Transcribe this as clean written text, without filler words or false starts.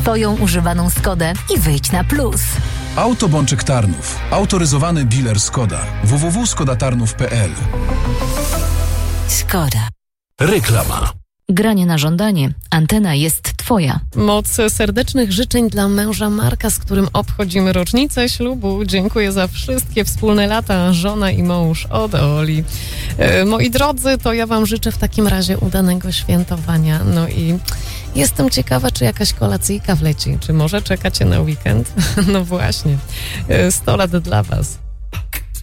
swoją używaną Skodę i wyjdź na plus. Autobączek Tarnów. Autoryzowany dealer Skoda. www.skodatarnów.pl. Skoda. Reklama. Granie na żądanie. Antena jest twoja. Moc serdecznych życzeń dla męża Marka, z którym obchodzimy rocznicę ślubu. Dziękuję za wszystkie wspólne lata, żona i mąż od Oli. Moi drodzy, to ja wam życzę w takim razie udanego świętowania. No i jestem ciekawa, czy jakaś kolacyjka wleci, czy może czekacie na weekend? No właśnie, 100 lat dla was.